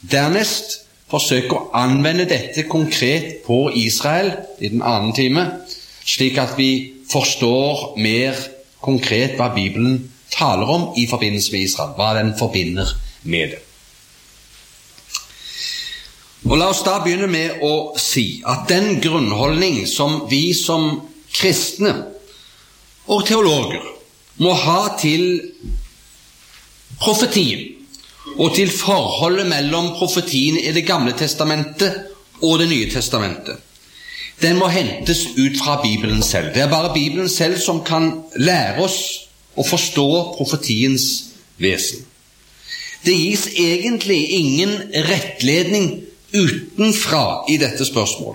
Dernest forsøke å anvende dette konkret på Israel i den andre time, slik at vi forstår mer konkret hva Bibelen taler om i forbindelse med Israel, hva den forbinder med det. Og la oss da begynne med å si at den grunnholdning som vi som kristne og teologer må ha til profetien og til forholdet mellom profetien i Det gamle testamentet og Det nye testamentet, den må hentes ut fra Bibelen selv. Det er bare Bibelen selv som kan lære oss å forstå profetiens vesen. Det gis egentlig ingen rettledning utenfra i dette spørsmål.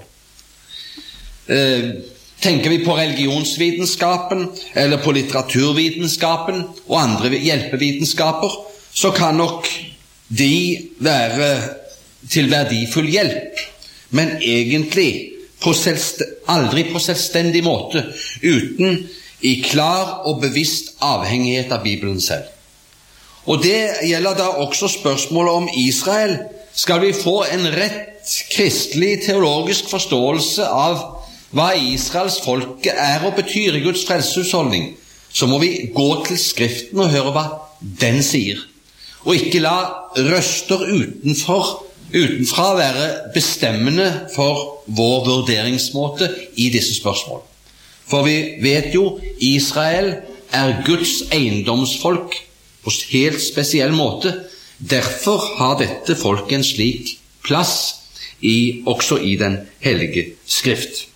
Tenker vi på religionsvitenskapen eller på litteraturvitenskapen og andre hjelpevitenskaper, så kan nok de være til verdifull hjelp, men egentlig aldri på selvstendig måte, uten i klar og bevisst avhengighet av Bibelen selv. Og det gjelder da også spørsmålet om Israel. Skal vi få en rett kristelig teologisk forståelse av hva Israels folke er og betyr i Guds frelseshusholdning, så må vi gå til Skriften og høre hva den sier, og ikke la røster utenfra være bestemmende for vår vurderingsmåte i disse spørsmål. For vi vet jo, Israel er Guds eiendomsfolk på en helt spesiell måte. Derfor har dette folket en slik plass også i den hellige Skrift.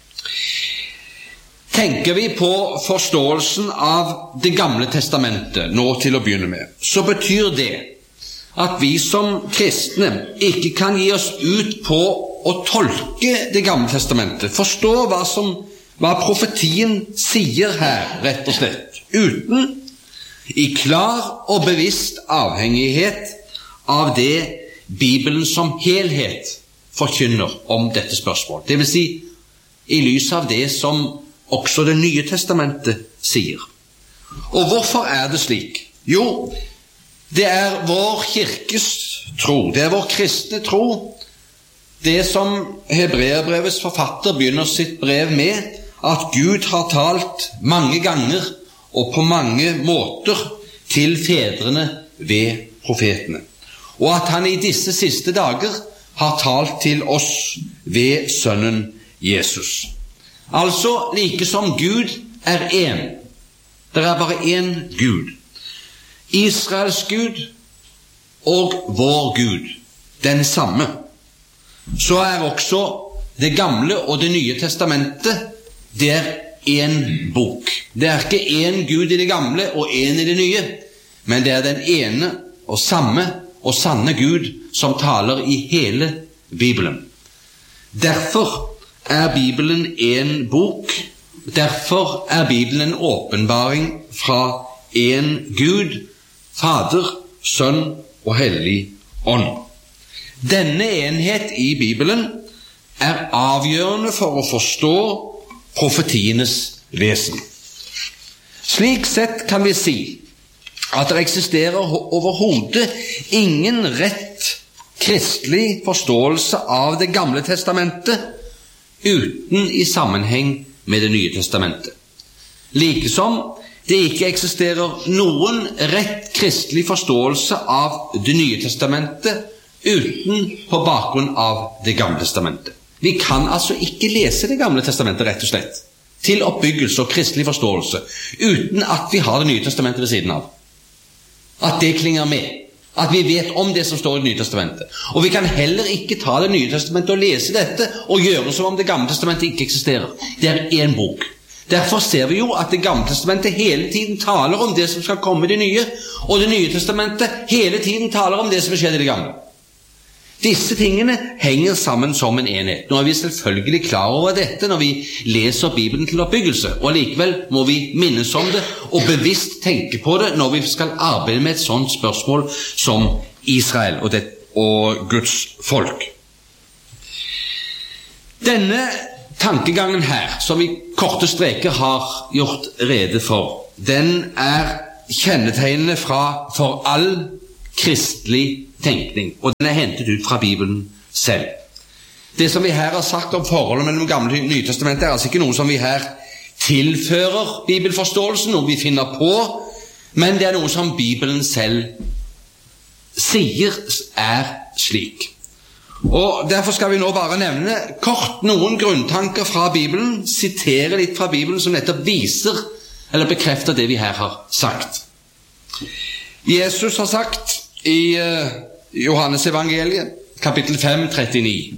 Tenker vi på forståelsen av Det gamle testamentet nå til å begynne med, så betyr det at vi som kristne ikke kan gi oss ut på å tolke Det gamle testamentet, forstå hva profetien sier her, rett og slett, uten i klar og bevisst avhengighet av det Bibelen som helhet forkynner om dette spørsmålet. Det vil si, i lys av det som også Det nye testamentet sier. Og hvorfor er det slik? Jo, det er vår kirkes tro, det er vår kristne tro, det som Hebreerbrevets forfatter begynner sitt brev med, at Gud har talt mange ganger og på mange måter til fedrene ved profetene, og at han i disse siste dager har talt til oss ved Sønnen Jesus. Altså, like som Gud er en. Det er bare en Gud. Israels Gud og vår Gud, den samme. Så er også Det gamle og Det nye testamentet, det er en bok. Det er ikke en Gud i det gamle og en i det nye, men det er den ene og samme og sanne Gud som taler i hele Bibelen. Derfor er Bibelen en bok. Derfor er Bibelen en åpenbaring fra en Gud, Fader, Sønn og Hellig Ånd. Denne enhet i Bibelen er avgjørende for å forstå profetienes vesen. Slik sett kan vi si at det eksisterer overhodet ingen rett kristelig forståelse av Det gamle testamentet uten i sammenheng med Det nye testamentet. Likesom det ikke eksisterer noen rett kristelig forståelse av Det nye testamentet uten på bakgrunn av Det gamle testamentet. Vi kan altså ikke lese Det gamle testamentet rett og slett til oppbyggelse og kristelig forståelse uten at vi har Det nye testamentet ved siden av. At det klinger med. At vi vet om det som står i Det nye testamentet. Og vi kan heller ikke ta Det nye testamentet og lese dette og gjøre som om Det gamle testamentet ikke eksisterer. Det er en bok. Derfor ser vi jo at Det gamle testamentet hele tiden taler om det som skal komme i det nye, og Det nye testamentet hele tiden taler om det som skjer i det gamle. Disse tingene henger sammen som en enhet. Nå er vi selvfølgelig klar over dette når vi leser Bibelen til oppbyggelse, og likevel må vi minnes om det og bevisst tenke på det når vi skal arbeide med et sånt spørsmål som Israel og Guds folk. Denne tankegangen her, som vi korte streker har gjort rede for, den er kjennetegnende for all kristelig tenkning, og den er hentet ut fra Bibelen selv. Det som vi her har sagt om forholdet mellom Gamle og Nye Testamentet, er altså ikke noe som vi her tilfører bibelforståelsen, noe vi finner på, men det er noe som Bibelen selv sier er slik. Og derfor skal vi nå bare nevne kort noen grunntanker fra Bibelen, sitere litt fra Bibelen som nettopp viser eller bekrefter det vi her har sagt. Jesus har sagt i Johannes evangeliet, kapittel 5, 39.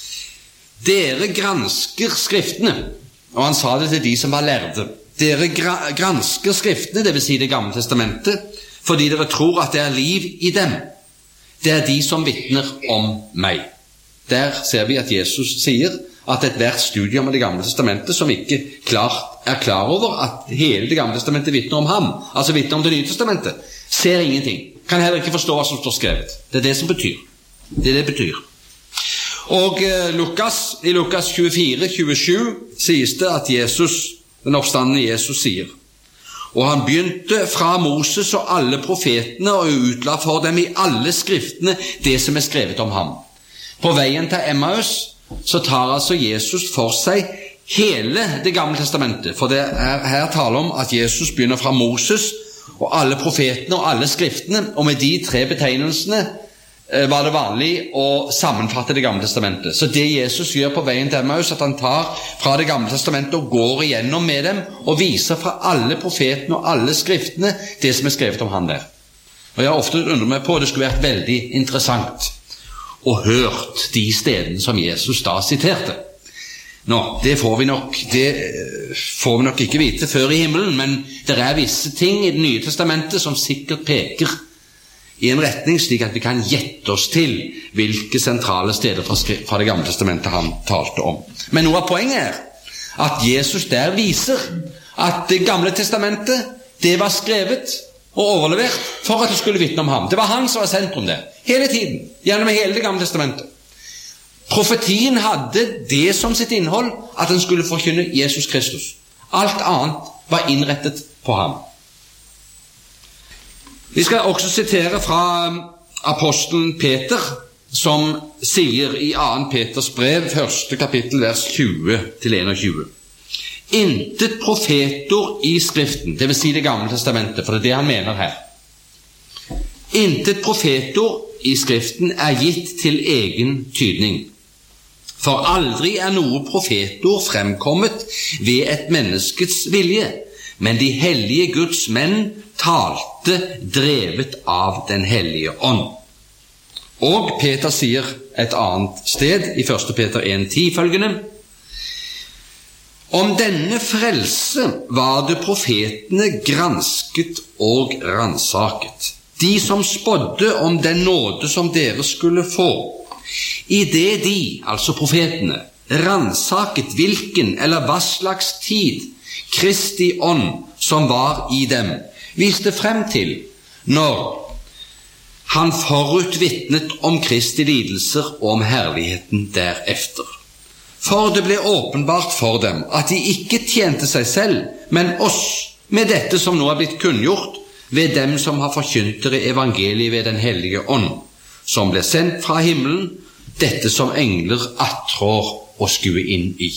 Dere gransker skriftene, og han sa det til de som var lærde. Dere gransker skriftene, det vil si det Gamle Testamentet, fordi dere tror at det er liv i dem. Det er de som vitner om meg. Der ser vi at Jesus sier at et hvert studium av det Gamle Testamentet som ikke er klar over at hele det Gamle Testamentet vitner om ham, altså vitner om det Nye Testamentet, ser ingenting. Kan heller ikke forstå hva som står skrevet. Det er det som betyr. Det er det betyr. Og i Lukas 24, 27 sies det at den oppstandende Jesus sier: og han begynte fra Moses og alle profetene og utla for dem i alle skriftene det som er skrevet om ham. På veien til Emmaus så tar altså Jesus for seg hele det Gamle Testamentet, for det er her tale om at Jesus begynner fra Moses og alle profetene og alle skriftene, og med de tre betegnelsene var det vanlig å sammenfatte det Gamle Testamentet. Så det Jesus gjør på veien til Emmaus, at han tar fra det Gamle Testamentet og går igjennom med dem og viser fra alle profetene og alle skriftene det som er skrevet om han der. Og jeg har ofte undret meg på, det skulle vært veldig interessant å hørt de stedene som Jesus da siterte. Nå, det får vi nok ikke vite før i himmelen, men det er visse ting i det Nye Testamentet som sikkert peker i en retning slik at vi kan gjette oss til hvilke sentrale steder fra det Gamle Testamentet han talte om. Men noe av poenget er at Jesus der viser at det Gamle Testamentet, det var skrevet og overlevert for at det skulle vitne om ham. Det var han som var sentrum der, hele tiden, gjennom hele det Gamle Testamentet. Profetien hadde det som sitt innhold at den skulle forkynne Jesus Kristus. Alt annet var innrettet på ham. Vi skal også sitere fra apostelen Peter, som sier i 2. Peters brev, 1. kapittel, vers 20-21. Intet profetord i Skriften, det vil si det Gamle Testamentet, for det er det han mener her. Intet profetord i Skriften er gitt til egen tydning. For aldri er noe profetord fremkommet ved et menneskets vilje, men de hellige Guds menn talte drevet av den hellige ånd. Og Peter sier et annet sted, i 1. Peter 1,10 følgende: om denne frelse var det profetene gransket og ransaket, de som spådde om den nåde som dere skulle få, i det de, altså profetene, ransaket hvilken eller hva slags tid Kristi ånd som var i dem, viste frem til når han forutvittnet om Kristi lidelser og om herligheten derefter. For det ble åpenbart for dem at de ikke tjente seg selv, men oss, med dette som nå er blitt kunngjort ved dem som har forkynt dere evangeliet ved den hellige ånd, som ble sendt fra himmelen, dette som engler attrår å skue inn i.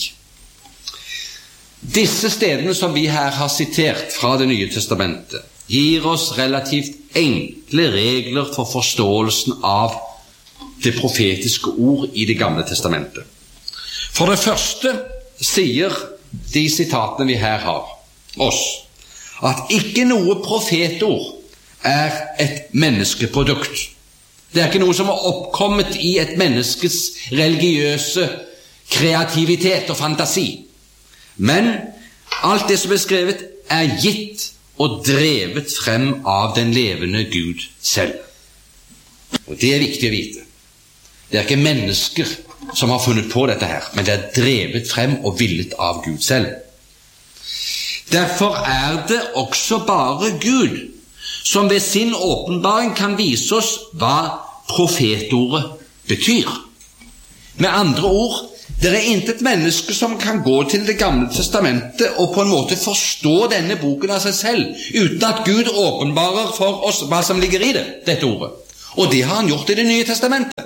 Disse stedene som vi her har sitert fra det Nye Testamentet, gir oss relativt enkle regler for forståelsen av det profetiske ord i det Gamle Testamentet. For det første sier de sitatene vi her har oss, at ikke noe profetord er et menneskeprodukt. Det er ikke noe som har oppkommet i et menneskes religiøse kreativitet og fantasi. Men alt det som er skrevet er gitt og drevet frem av den levende Gud selv. Og det er viktig å vite. Det er ikke mennesker som har funnet på dette her, men det er drevet frem og villet av Gud selv. Derfor er det også bare Gud som ved sin åpenbaring kan vise oss hva profetordet betyr. Med andre ord, det er intet menneske som kan gå til det Gamle Testamentet og på en måte forstå denne boken av seg selv, uten at Gud åpenbarer for oss hva som ligger i det, dette ordet. Og det har han gjort i Det nye testamentet.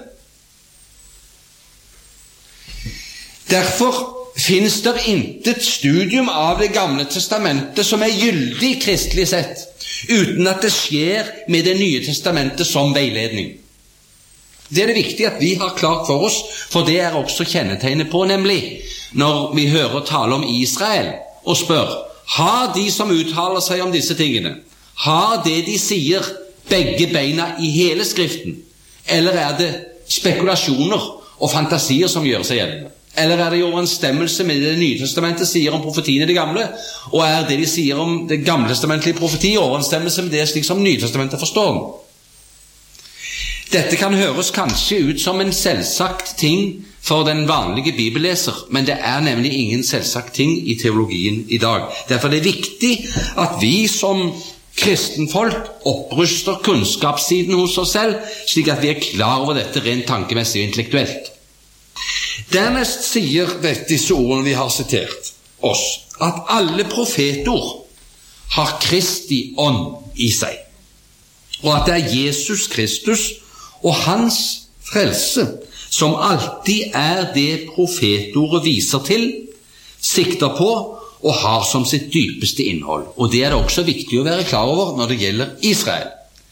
Derfor finnes det intet studium av Det gamle testamentet som gyldig kristelig sett, uten at det skjer med Det nye testamentet som veiledning. Det det viktig at vi har klart for oss, for det også kjennetegnet på, nemlig når vi hører tale om Israel og spør, har de som uttaler seg om disse tingene, har det de sier begge beina i hele skriften, eller det spekulasjoner og fantasier som gjør seg gjeldende? Eller det i overensstemmelse med Det nye testamentet sier om profetien i det gamle, og det de sier om det gamletestamentlige profeti i overensstemmelse med det slik som Nye testamentet forstår den? Dette kan høres kanskje ut som en selvsagt ting for den vanlige bibelleser, men det nemlig ingen selvsagt ting i teologien i dag. Derfor det viktig at vi som kristenfolk oppruster kunnskapssiden hos oss selv, slik at vi klar over dette rent tankemessig og intellektuelt. Dernest sier disse ordene vi har sitert oss, at alle profetord har Kristi ånd i seg, og at det Jesus Kristus og hans frelse som alltid det profetordet viser til, sikter på og har som sitt dypeste innhold. Og det det også viktig å være klar over når det gjelder Israel.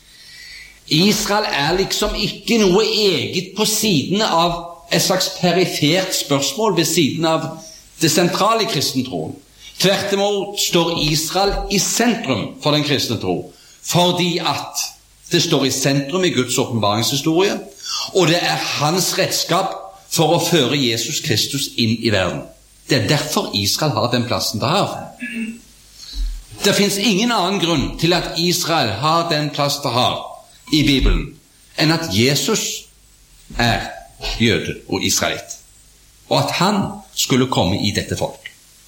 Israel liksom ikke noe eget på siden av et slags perifert spørsmål ved siden av det sentrale kristentroen. Tvert imot står Israel i sentrum for den kristne tro, fordi at det står i sentrum i Guds åpenbaringshistorie, og det hans redskap for å føre Jesus Kristus inn i verden. Det derfor Israel har den plassen det har. Det finnes ingen annen grunn til at Israel har den plass det har i Bibelen, enn at Jesus jøde og israelitt, og at han skulle komme i dette folk.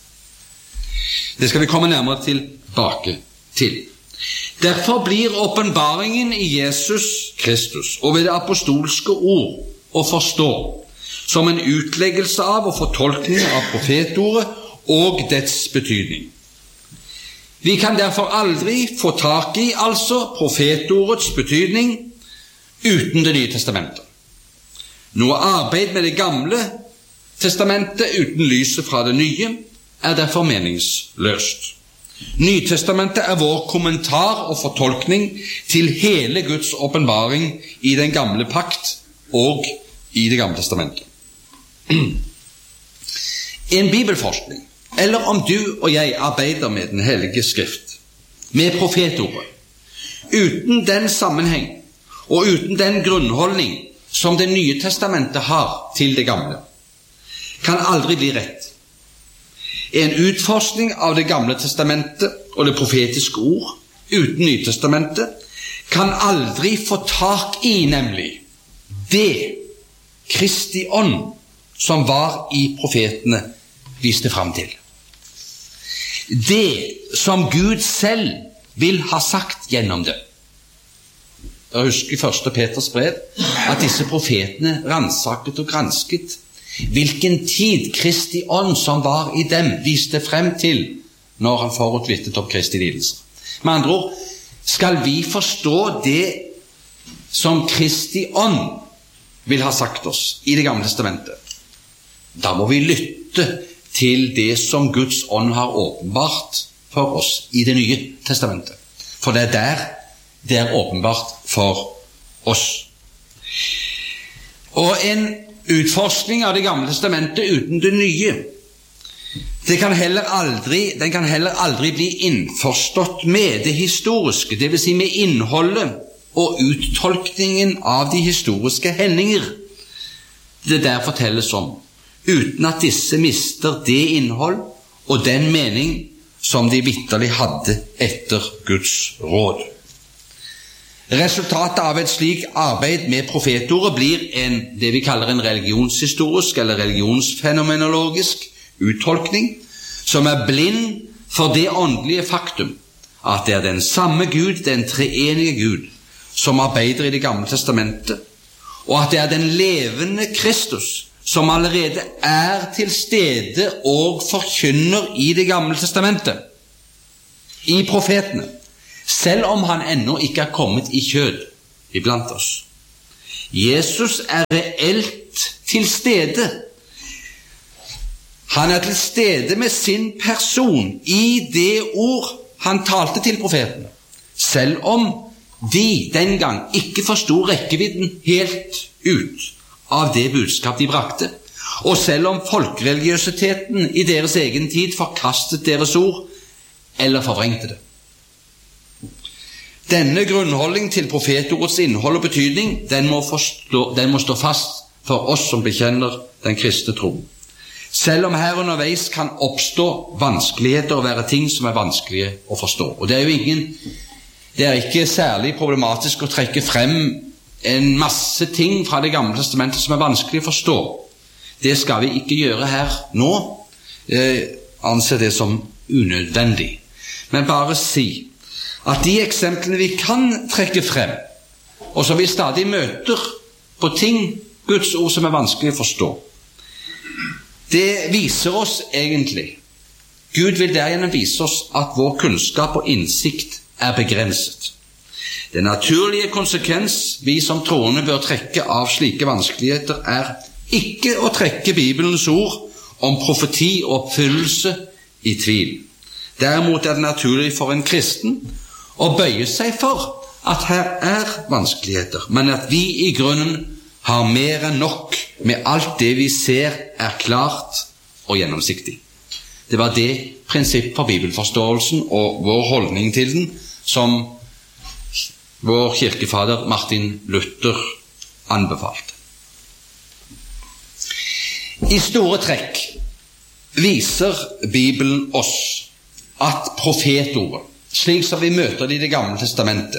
Det skal vi komme nærmere tilbake til. Derfor blir åpenbaringen i Jesus Kristus og ved det apostolske ord å forstå som en utleggelse av og fortolkning av profetordet og dets betydning. Vi kan derfor aldri få tak i profetordets betydning uten Det nye testamentet. Noe arbeid med Det gamle testamentet uten lyset fra Det nye derfor meningsløst. Nytestamentet vår kommentar og fortolkning til hele Guds åpenbaring i den gamle pakt og i Det gamle testamentet. En bibelforskning, eller om du og jeg arbeider med Den hellige skrift, med profetordet, uten den sammenheng og uten den grunnholdning som Det nye testamentet har til det gamle, kan aldri bli rett. En utforskning av Det gamle testamentet og det profetiske ord uten Nytestamentet kan aldri få tak i, nemlig det Kristi ånd som var i profetene viste frem til. Det som Gud selv vil ha sagt gjennom det. Jeg husker i 1. Peters brev at disse profetene ransaket og gransket hvilken tid Kristi ånd som var i dem viste frem til når han forutvittet om Kristi lidelser. Med andre ord, skal vi forstå det som Kristi ånd vil ha sagt oss i Det gamle testamentet, da må vi lytte til det som Guds ånd har åpenbart for oss i Det nye testamentet. For det der det åpenbart for oss. Og en utforskning av Det gamle testamentet uten det nye, den kan heller aldri bli innforstått med det historiske, det vil si med innholdet og uttolkningen av de historiske hendinger det der fortelles om, uten at disse mister det innhold og den mening som de vitterlig hadde etter Guds råd. Resultatet av et slikt arbeid med profetordet blir det vi kaller en religionshistorisk eller religionsfenomenologisk uttolkning, som blind for det åndelige faktum at det den samme Gud, den treenige Gud, som arbeider i Det gamle testamentet, og at det den levende Kristus som allerede til stede og forkynner i Det gamle testamentet, i profetene, selv om han ennå ikke kommet i kjød iblant oss. Jesus reelt til stede. Han til stede med sin person i det ord han talte til profeten, selv om de den gang ikke forstod rekkevidden helt ut av det budskap de brakte, og selv om folkereligiøsiteten i deres egen tid forkastet deres ord eller forvrengte det. Denne grunnholdning til profetordets innhold og betydning, den må stå fast for oss som bekjenner den kristne tro. Selv om her underveis kan oppstå vanskeligheter og være ting som vanskelige å forstå. Og det er ikke særlig problematisk å trekke frem en masse ting fra Det gamle testamentet som vanskelig å forstå. Det skal vi ikke gjøre her nå. Jeg anser det som unødvendig. Men bare si at de eksemplene vi kan trekke frem, og som vi stadig møter på ting, Guds ord som vanskelig å forstå, det viser oss egentlig, Gud vil derigjennom vise oss at vår kunnskap og innsikt begrenset. Den naturlige konsekvens vi som troende bør trekke av slike vanskeligheter ikke å trekke Bibelens ord om profeti og oppfyllelse i tvil. Derimot det naturlig for en kristen å bøye seg for at her vanskeligheter, men at vi i grunnen har mer enn nok med alt det vi ser klart og gjennomsiktig. Det var det prinsipp for bibelforståelsen og vår holdning til den som vår kirkefader Martin Luther anbefalte. I store trekk viser Bibelen oss at profetordet, slik som vi møter det i Det gamle testamentet,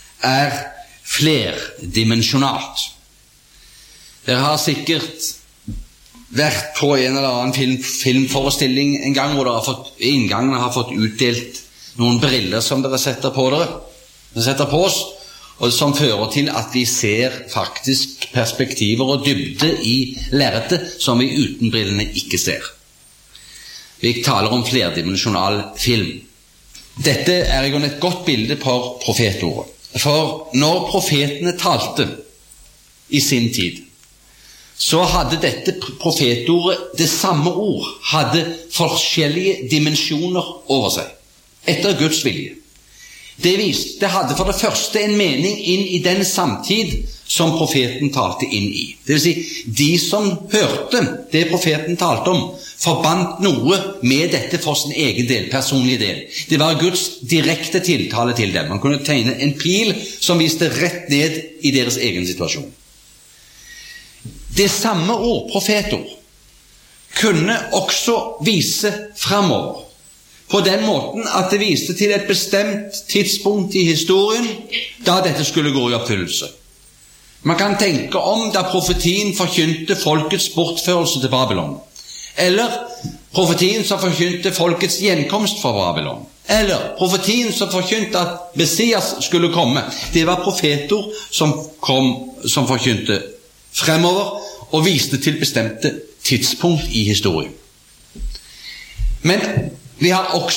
flerdimensjonalt. Dere har sikkert vært på en eller annen filmforestilling en gang hvor inngangene har fått utdelt noen briller som dere setter på oss, og som fører til at vi ser faktisk perspektiver og dybde i lerretet som vi uten brillene ikke ser. Vi taler om flerdimensjonal film. Dette jo et godt bilde på profetordet. For når profetene talte i sin tid, så hadde dette profetordet, det samme ord, hadde forskjellige dimensjoner over seg, etter Guds vilje. Det hadde for det første en mening inn i den samtid som profeten talte inn i. Det vil si, de som hørte det profeten talte om, forbandt noe med dette for sin egen del, personlige del. Det var Guds direkte tiltale til dem. Man kunne tegne en pil som viste rett ned i deres egen situasjon. Det samme ord, profetord, kunne også vise fremover, på den måten at det viste til et bestemt tidspunkt i historien da dette skulle gå i oppfyllelse. Man kan tenke om da profetien forkynte folkets bortførelse til Babylon, eller profetien som forkynte folkets gjenkomst fra Babylon, eller profetien som forkynte at Messias skulle komme. Det var profetord som forkynte fremover og viste til bestemte tidspunkt i historien. Men det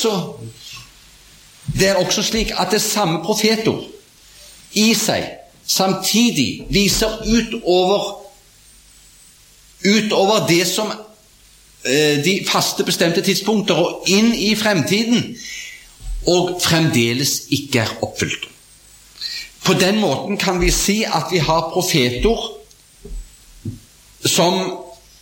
også slik at det samme profetord i seg samtidig viser utover det som de faste bestemte tidspunkter og inn i fremtiden, og fremdeles ikke oppfylt. På den måten kan vi si at vi har profetord som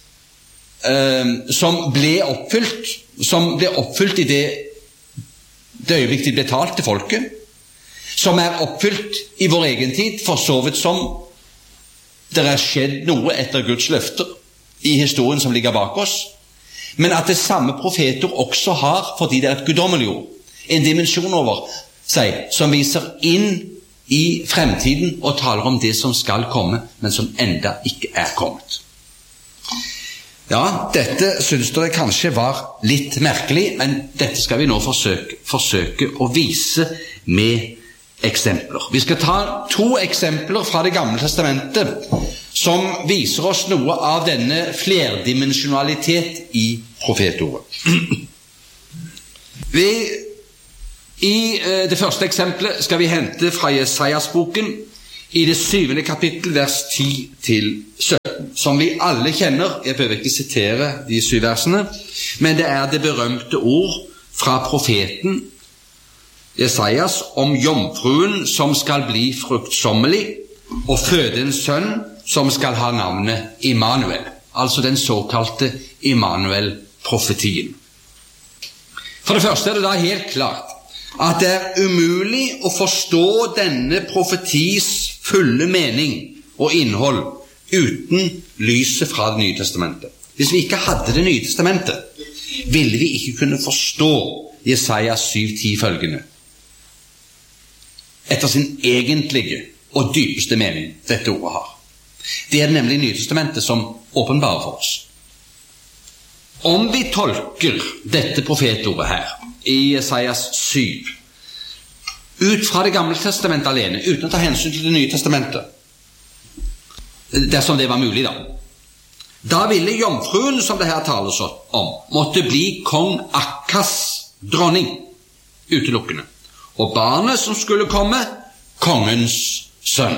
ble oppfylt i det øyeblikk de ble talt til folket, som oppfylt i vår egen tid, for så vidt som det skjedd noe etter Guds løfter i historien som ligger bak oss, men at det samme profeter også har, fordi det et guddommelig ord, en dimensjon over seg som viser inn i fremtiden og taler om det som skal komme, men som enda ikke kommet. Ja, dette synes dere kanskje var litt merkelig, men dette skal vi nå forsøke å vise med eksempler. Vi skal ta 2 eksempler fra Det gamle testamentet som viser oss noe av denne flerdimensjonalitet i profetordet. I det første eksempelet skal vi hente fra Jesajas-boken i det 7. kapittel, vers 10-17, som vi alle kjenner. Jeg behøver ikke sitere de 7 versene, men det er det berømte ord fra profeten Jesajas om jomfruen som skal bli fruktsommelig og føde en sønn som skal ha navnet Immanuel, altså den såkalte Immanuel-profetien. For det første er det da helt klart at det er umulig å forstå denne profetis fulle mening og innhold uten lyset fra Det nye testamentet. Hvis vi ikke hadde Det nye testamentet, ville vi ikke kunne forstå Jesaja 7:10 følgende, etter sin egentlige og dypeste mening dette ordet har. Det er det nemlig Nye testamentet som åpenbarer for oss. Om vi tolker dette profetordet her, i Jesajas 7, ut fra Det gamle testamentet alene, uten å ta hensyn til Det nye testamentet, dersom det var mulig da ville jomfruen, som det her tales om, måtte bli kong Akkas dronning, utelukkende, og barnet som skulle komme, kongens sønn.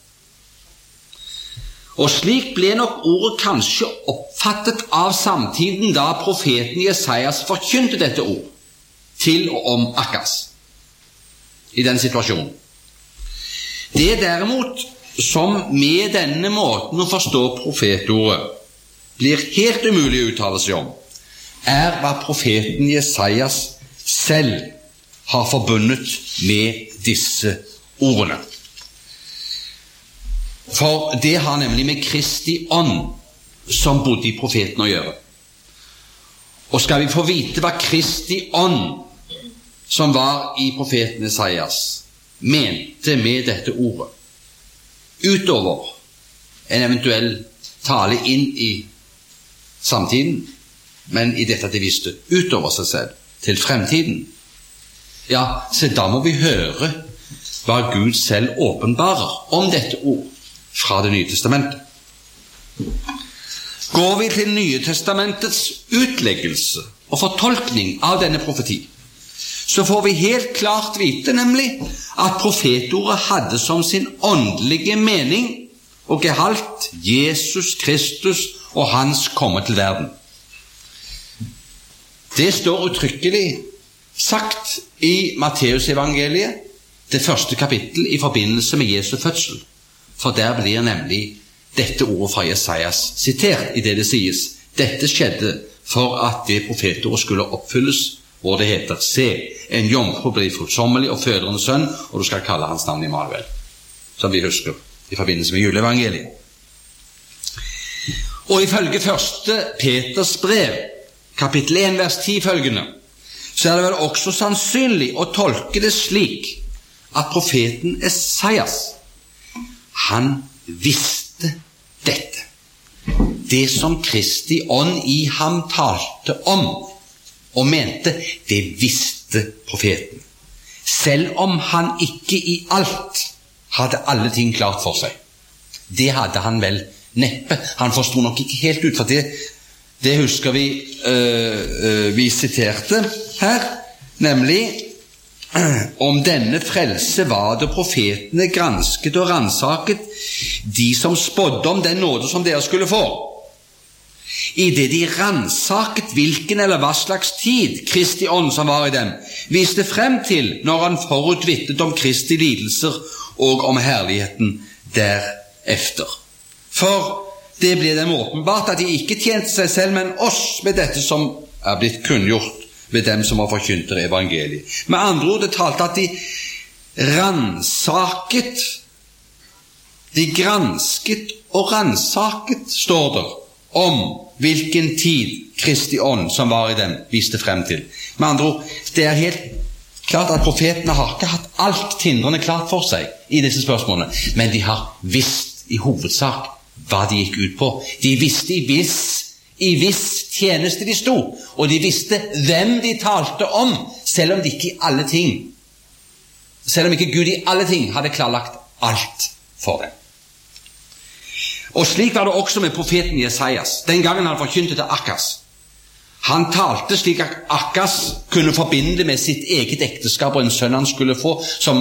Og slik ble nok ordet kanskje oppfattet av samtiden da profeten Jesajas forkynte dette ord til og om Akkas i den situasjonen. Det derimot som med denne måten å forstå profetordet blir helt umulig å uttale seg om, er hva profeten Jesajas selv har forbundet med disse ordene. For det har nemlig med Kristi ånd som bodde i profeten å gjøre. Og skal vi få vite hva Kristi ånd som var i profeten Jesajas mente med dette ordet, utover en eventuell tale inn i samtiden, men i dette de visste utover seg selv, til fremtiden, ja, så da må vi høre hva Gud selv åpenbarer om dette ord fra Det nye testamentet. Går vi til Nye testamentets utleggelse og fortolkning av denne profeti, så får vi helt klart vite nemlig at profetordet hadde som sin åndelige mening og gehalt Jesus Kristus og hans komme til verden. Det står uttrykkelig sagt i Matteusevangeliet, det 1. kapittel i forbindelse med Jesu fødsel, for der blir nemlig dette ordet fra Jesajas sitert i det sies: dette skjedde for at det profetordet skulle oppfylles, hvor det heter: se, en jomfru blir fruktsommelig og føder en sønn, og du skal kalle hans navn Immanuel, som vi husker i forbindelse med juleevangeliet. Og ifølge 1. Peters brev, kapittel 1, vers 10 følgende, så er det vel også sannsynlig å tolke det slik at profeten Jesajas, han visste dette. Det som Kristi ånd i ham talte om og mente, det visste profeten. Selv om han ikke i alt hadde alle ting klart for seg. Det hadde han vel neppe. Han forstod nok ikke helt ut, for det husker vi siterte her, nemlig om denne frelse var det profetene gransket og ransaket de som spådde om den nåde som dere skulle få. I det de ransaket hvilken eller hva slags tid Kristi ånd som var i dem viste frem til når han forutvittet om Kristi lidelser og om herligheten derefter. For det ble dem åpenbart at de ikke tjente seg selv, men oss med dette som er blitt kunngjort ved dem som har forkynt evangeliet. Med andre ord, det talte at de ransaket, de gransket og ransaket, står det, om hvilken tid Kristi ånd som var i dem viste frem til. Med andre ord, det er helt klart at profetene har ikke hatt alt tindrende klart for seg i disse spørsmålene, men de har visst i hovedsak hva de gikk ut på. De visste i viss tjeneste de sto, og de visste hvem de talte om, selv om ikke Gud i alle ting hadde klarlagt alt for dem. Og slik var det også med profeten Jesajas, den gangen han forkynte til Akkas. Han talte slik at Akkas kunne forbinde med sitt eget ekteskap og en sønn han skulle få, som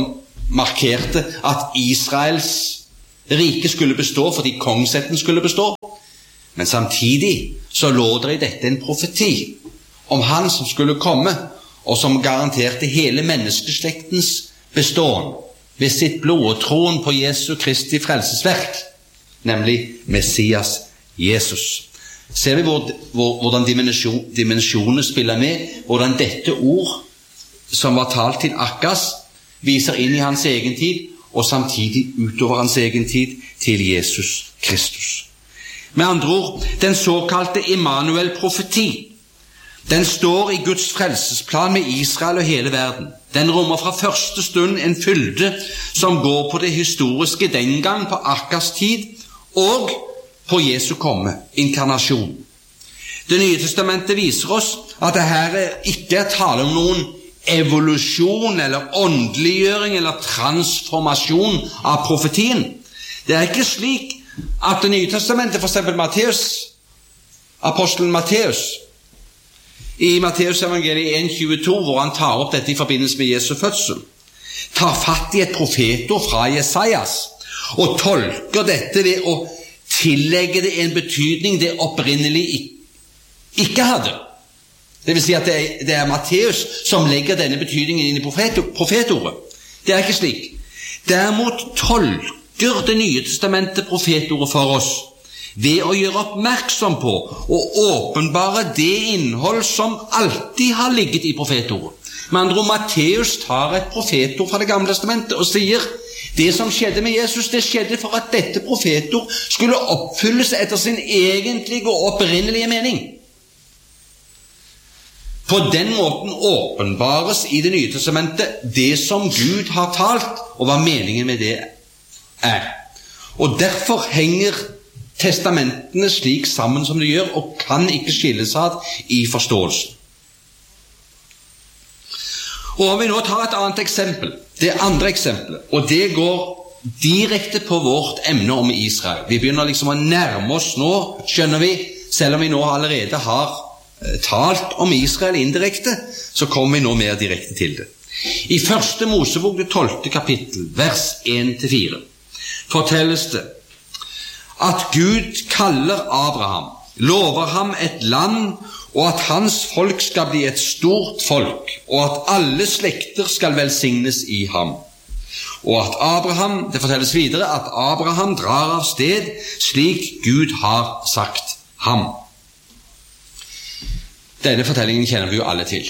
markerte at Israels rike skulle bestå fordi kongsætten skulle bestå. Men samtidig så lå det i dette en profeti om han som skulle komme, og som garanterte hele menneskeslektens beståen ved sitt blod og troen på Jesu Kristi frelsesverk, nemlig Messias Jesus. Ser vi hvordan dimensjonene spiller med, hvordan dette ord som var talt til Akkas viser inn i hans egen tid, og samtidig utover hans egen tid til Jesus Kristus. Med andre ord, den såkalte Immanuel-profeti, den står i Guds frelsesplan med Israel og hele verden. Den rommer fra første stund en fylde som går på det historiske den gang på Akkas tid og på Jesu komme, inkarnasjon. Det nye testamentet viser oss at det her ikke er tale om noen evolusjon eller åndeliggjøring eller transformasjon av profetien. Det er ikke slik at det nye testamentet, for eksempel apostelen Matteus, i Matteus evangeliet 1,22, hvor han tar opp dette i forbindelse med Jesu fødsel, tar fatt i et profetord fra Jesajas og tolker dette ved å tillegge det en betydning det opprinnelig ikke hadde. Det vil si at det er Matteus som legger denne betydningen inn i profetordet. Det er ikke slik. Derimot tolker det nye testamentet profetordet for oss ved å gjøre oppmerksom på og åpenbare det innhold som alltid har ligget i profetordet. Med andre ord, Matteus tar et profetord fra det gamle testamentet og sier det som skjedde med Jesus, det skjedde for at dette profetord skulle oppfylles etter sin egentlige og opprinnelige mening. På den måten åpenbares i det nye testamentet det som Gud har talt, og hva meningen med det er. Og derfor henger testamentene slik sammen som de gjør, og kan ikke skilles ad i forståelsen. Og om vi nå tar et annet eksempel, det andre eksempelet, og det går direkte på vårt emne om Israel. Vi begynner liksom å nærme oss nå, skjønner vi, selv om vi nå allerede har talt om Israel indirekte, så kommer vi nå mer direkte til det. I første Mosebok, det 12. kapittel, vers 1-4, fortelles det at Gud kaller Abraham, lover ham et land, og at hans folk skal bli et stort folk, og at alle slekter skal velsignes i ham. Og at Abraham, det fortelles videre, at Abraham drar av sted slik Gud har sagt ham. Denne fortellingen kjenner vi jo alle til.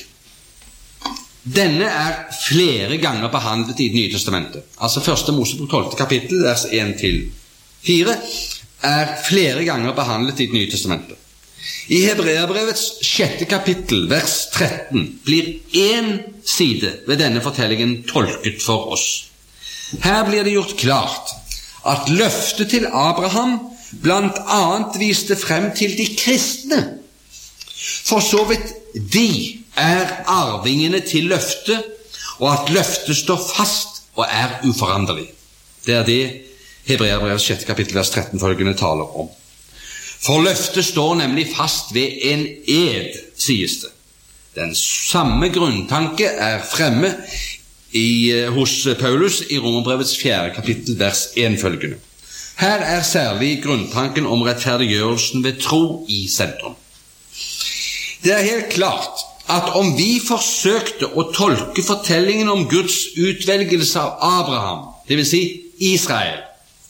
Denne er flere ganger behandlet i Det nye testamentet. Altså første Mosebok 12. kapittel, vers 1-4, er flere ganger behandlet i Det nye testamentet. I Hebreerbrevets 6. kapittel, vers 13, blir en side ved denne fortellingen tolket for oss. Her blir det gjort klart at løftet til Abraham blant annet viste frem til de kristne. For så vidt de er arvingene til løftet, og at løftet står fast og er uforanderlig. Det er det Hebreerbrevets 6. kapittel, vers 13 følgende taler om. For løftet står nemlig fast ved en ed, sies det. Den samme grunntanke er fremme hos Paulus i Romerbrevets 4. kapittel, vers 1 følgende. Her er særlig grunntanken om rettferdiggjørelsen ved tro i sentrum. Det er helt klart at om vi forsøkte å tolke fortellingen om Guds utvelgelse av Abraham, det vil si Israel,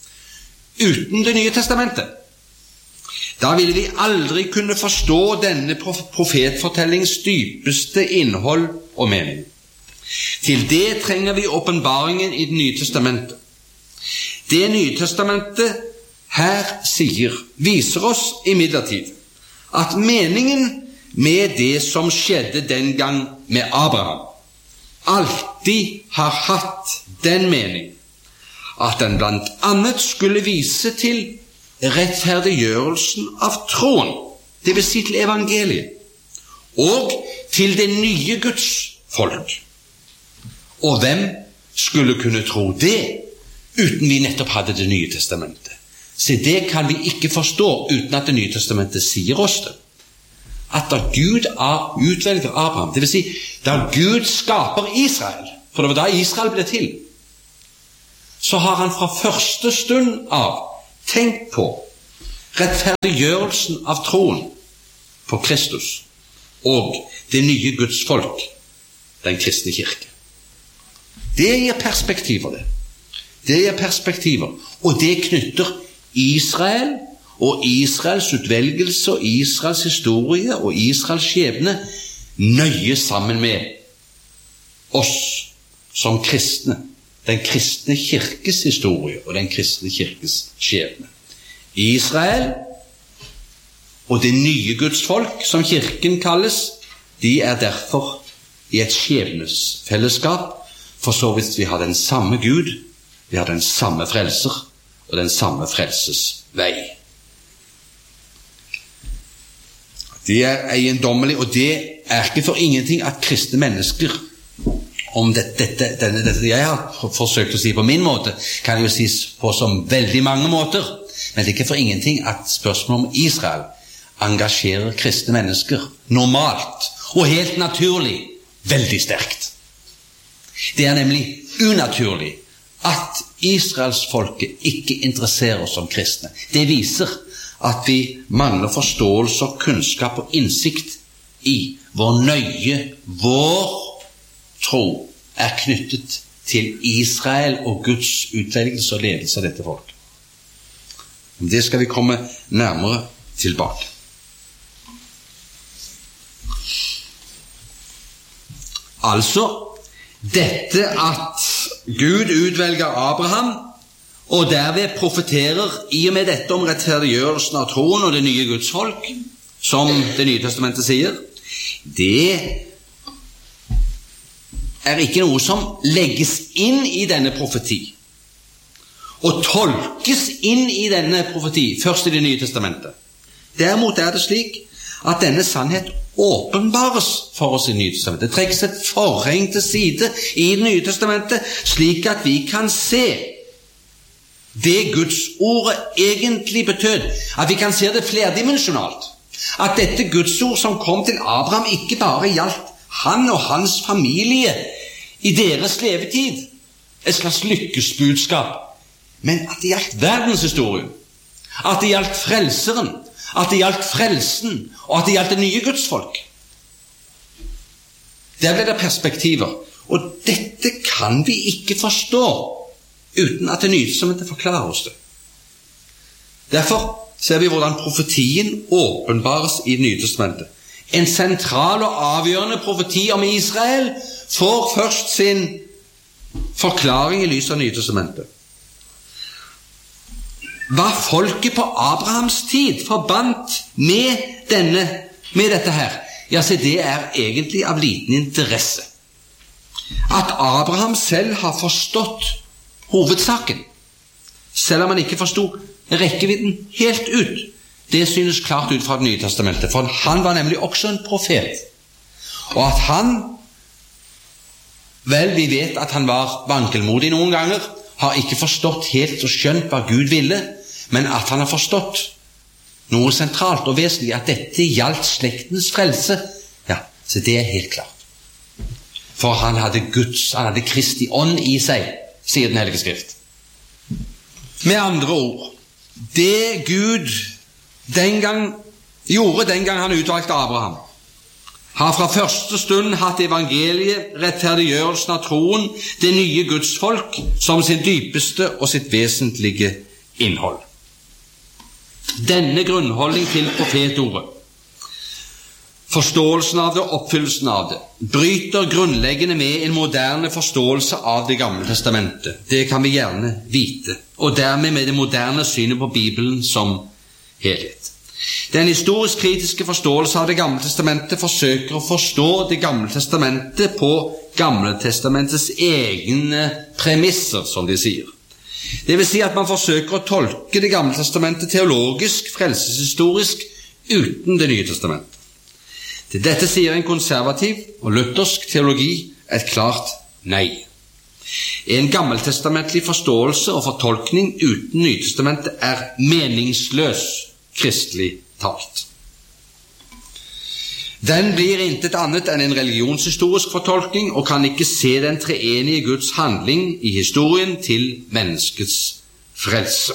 uten Det nye testamentet, da ville vi aldri kunne forstå denne profetfortellings dypeste innhold og mening. Til det trenger vi åpenbaringen i Det nye testamentet. Det Nye testamentet her sier, viser oss imidlertid at meningen med det som skjedde den gang med Abraham, alltid har hatt den mening at den blant annet skulle vise til rettferdiggjørelsen av troen, det vil si til evangeliet, og til det nye Guds folk. Og hvem skulle kunne tro det uten vi nettopp hadde Det nye testamentet? Så det kan vi ikke forstå uten at Det nye testamentet sier oss det. At da Gud utvelger Abraham, det vil si da Gud skaper Israel, for det var da Israel ble til, så har han fra første stund av tenkt på rettferdiggjørelsen av troen på Kristus og det nye Guds folk, den kristne kirke. Det gir perspektiver, det. Det gir perspektiver, og det knytter Israel og Israels utvelgelse og Israels historie og Israels skjebne nøye sammen med oss som kristne, den kristne kirkes historie og den kristne kirkes skjebne. Israel og det nye Guds folk, som kirken kalles, de er derfor i et skjebnesfellesskap, for så vidt vi har den samme Gud, vi har den samme frelser og den samme frelsesvei. Det er eiendommelig, og det er ikke for ingenting at kristne mennesker, om dette jeg har forsøkt å si på min måte, kan jo sies på som veldig mange måter, men det er ikke for ingenting at spørsmålet om Israel engasjerer kristne mennesker normalt og helt naturlig veldig sterkt. Det er nemlig unaturlig at Israelsfolket ikke interesserer oss som kristne. Det viser at vi mangler forståelse og kunnskap og innsikt i hvor nøye vår tro er knyttet til Israel og Guds utvelgelse og ledelse av dette folk. Det skal vi komme nærmere tilbake. Altså, dette at Gud utvelger Abraham, og derved profeterer i og med dette om rettferdiggjørelsen av troen og det nye Guds folk, som det nye testamentet sier, det er ikke noe som legges inn i denne profeti, og tolkes inn i denne profeti, først i det nye testamentet. Derimot er det slik at denne sannhet åpenbares for oss i det nye testamentet. Det trekkes et forheng til side i det nye testamentet, slik at vi kan se det Guds ordet egentlig betød, at vi kan se det flerdimensjonalt, at dette Guds ord som kom til Abraham ikke bare gjaldt han og hans familie i deres levetid, et slags lykkesbudskap, men at det gjaldt verdenshistorien, at det gjaldt frelseren, at det gjaldt frelsen, og at det gjaldt det nye Guds folk. Der ble det perspektiver, og dette kan vi ikke forstå uten at det nye testamentet forklarer oss det. Derfor ser vi hvordan profetien åpenbares i det nye testamentet. En sentral og avgjørende profeti om Israel får først sin forklaring i lys av nye testamentet. Hva folket på Abrahams tid forbandt med dette her, ja, så det er egentlig av liten interesse. At Abraham selv har forstått hovedsaken, selv om han ikke forstod rekkevidden helt ut, det synes klart ut fra det nye testamentet, for han var nemlig også en profet. Og at han, vel, vi vet at han var vankelmodig noen ganger, har ikke forstått helt og skjønt hva Gud ville, men at han har forstått noe sentralt og vesentlig, at dette gjaldt slektens frelse, ja, så det er helt klart. For han hadde Kristi ånd i seg, sier den hellige skrift. Med andre ord, det Gud den gang han utvalgte Abraham, har fra første stund hatt evangeliet, rettferdiggjørelsen av troen, det nye Guds folk, som sin dypeste og sitt vesentlige innhold. Denne grunnholdning til profetordet, forståelsen av det og oppfyllelsen av det, bryter grunnleggende med en moderne forståelse av det gamle testamentet. Det kan vi gjerne vite, og dermed med det moderne synet på Bibelen som helhet. Den historisk kritiske forståelse av det gamle testamentet forsøker å forstå det gamle testamentet på gamle testamentets egne premisser, som de sier. Det vil si at man forsøker å tolke det gamle testamentet teologisk, frelseshistorisk, uten det nye testamentet. Til dette sier en konservativ og luthersk teologi et klart nei. En gammeltestamentlig forståelse og fortolkning uten Nytestamentet er meningsløs kristelig talt. Den blir intet annet enn en religionshistorisk fortolkning og kan ikke se den treenige Guds handling i historien til menneskets frelse.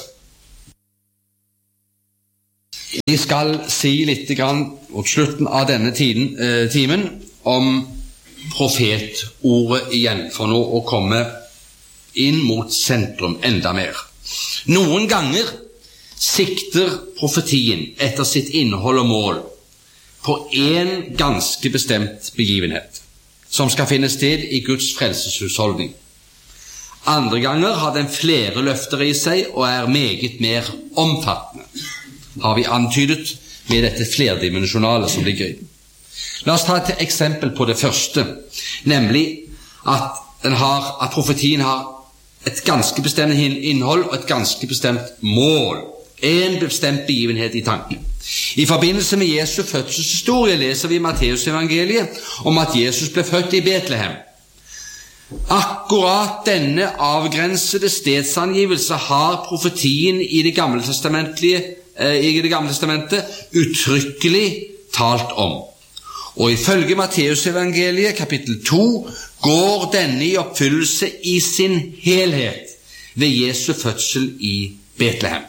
Vi skal si litt mot slutten av denne timen om profetordet igjen, for nå å komme inn mot sentrum enda mer. Noen ganger sikter profetien etter sitt innhold og mål på en ganske bestemt begivenhet, som skal finne sted i Guds frelseshusholdning. Andre ganger har den flere løfter i seg og er meget mer omfattende, har vi antydet med dette flerdimensjonale som ligger i den. La oss ta et eksempel på det første, nemlig at profetien har et ganske bestemt innhold og et ganske bestemt mål, en bestemt begivenhet i tanken. I forbindelse med Jesu fødselshistorie leser vi i Matteus evangeliet om at Jesus ble født i Betlehem. Akkurat denne avgrensede stedsangivelse har profetien i det gamle testamentet uttrykkelig talt om. Og ifølge Matteus evangeliet kapittel 2 går denne i oppfyllelse i sin helhet ved Jesu fødsel i Betlehem.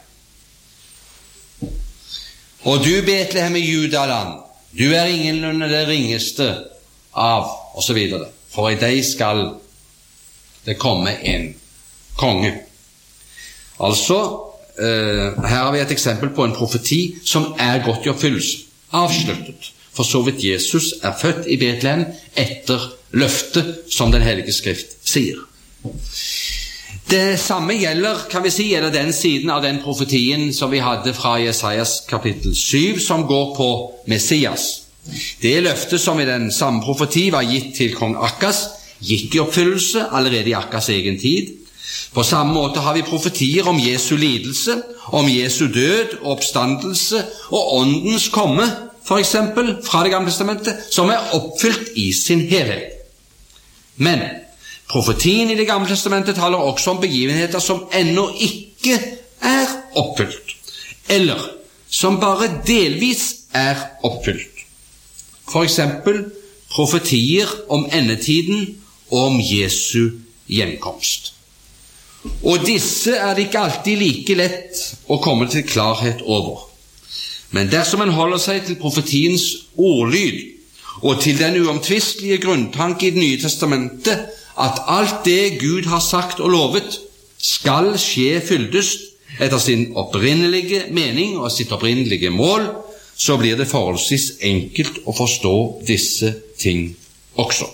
Og du, Betlehem i Judaland, du er ingenlunde det ringeste av, og så videre, for i deg skal det komme en konge. Altså, her har vi et eksempel på en profeti som er gått i oppfyllelse, avsluttet, for så vidt Jesus er født i Betlehem etter løftet som den hellige skrift sier. Det samme gjelder den siden av den profetien som vi hadde fra Jesajas kapittel 7, som går på Messias. Det løftet som i den samme profeti var gitt til kong Akkas, gikk i oppfyllelse allerede i Akkas egen tid. På samme måte har vi profetier om Jesu lidelse, om Jesu død og oppstandelse og åndens komme, for eksempel fra det gamle testamentet, som er oppfylt i sin helhet. Men profetien i det gamle testamentet taler også om begivenheter som ennå ikke er oppfylt, eller som bare delvis er oppfylt. For eksempel profetier om endetiden og om Jesu gjenkomst. Og disse er det ikke alltid like lett å komme til klarhet over. Men dersom en holder seg til profetiens ordlyd og til den uomtvistelige grunntanke i Det nye testamentet, at alt det Gud har sagt og lovet skal skje fyldest etter sin opprinnelige mening og sitt opprinnelige mål, så blir det forholdsvis enkelt å forstå disse ting også.